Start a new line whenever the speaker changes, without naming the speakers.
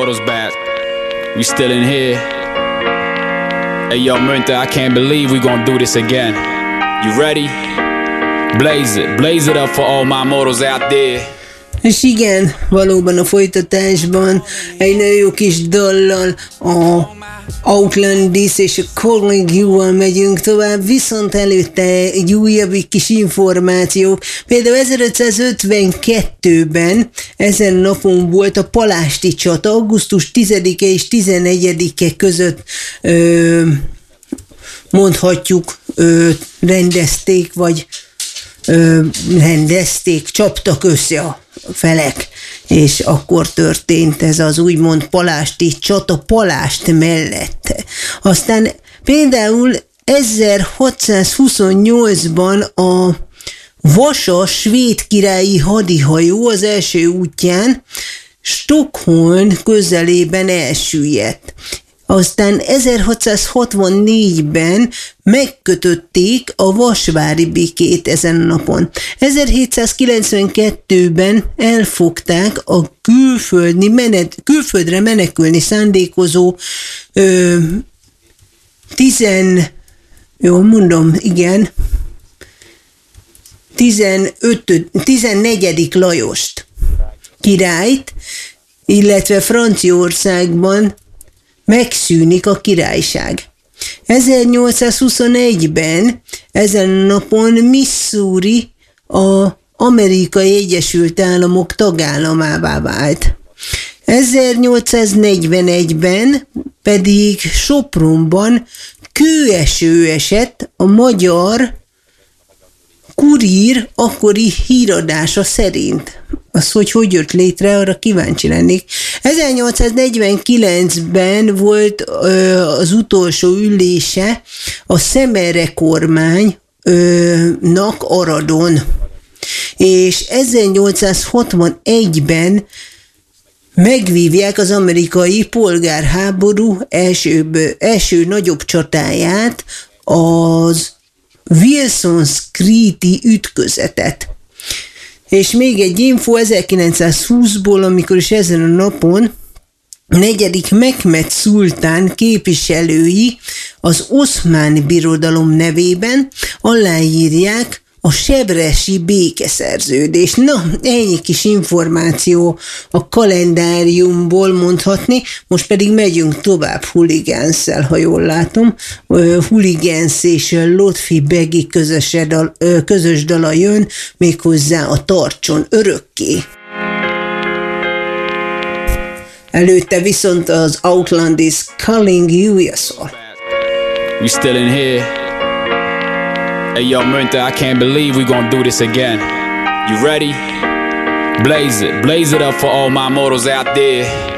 motors back. We still in here. Hey yo, Münter, I can't believe we gonna do this again. You ready? Blaze it up for all my motos out there.
És igen, valóban a folytatásban egy nagyon jó kis dallal a Outlandis és a Calling You-val megyünk tovább, viszont előtte egy újabb kis információk. Például 1552-ben ezen napon volt a palásti csata, augusztus 10-e és 11-e között mondhatjuk rendezték, vagy csaptak össze a felek, és akkor történt ez az úgymond palásti csata Palást mellett. Aztán például 1628-ban a Vasa svéd királyi hadihajó az első útján Stockholm közelében elsüllyedt. Aztán 1664-ben megkötötték a vasvári békét ezen a napon. 1792-ben elfogták a külföldre menekülni szándékozó 14. Lajost királyt, illetve Franciaországban megszűnik a királyság. 1821-ben ezen napon Missouri az Amerikai Egyesült Államok tagállamává vált. 1841-ben pedig Sopronban kőeső esett a Magyar Kurír akkori híradása szerint. Az, hogy jött létre, arra kíváncsi lennék. 1849-ben volt az utolsó ülése a Szemere kormánynak Aradon, és 1861-ben megvívják az amerikai polgárháború első nagyobb csatáját, az Wilson Street-i ütközetet. És még egy info 1920-ból, amikor is ezen a napon 4. Mehmed szultán képviselői az Oszmán Birodalom nevében aláírják a sebresi békeszerződést. Na, ennyi kis információ a kalendáriumból mondhatni, most pedig megyünk tovább Hooligans-szel, ha jól látom. Hooligans és Lotfi Begi közös dala jön, méghozzá a Tartson örökké. Előtte viszont az Outlandis Calling You szól.
We still in here. Hey yo, Münter, I can't believe we gonna do this again. You ready? Blaze it up for all my motos out there.